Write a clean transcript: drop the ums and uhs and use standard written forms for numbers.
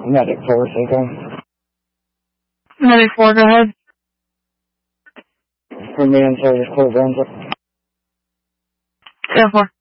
Medic 4, speaking. Medic 4, go ahead. For me and service Clear Brunswick. 10-4.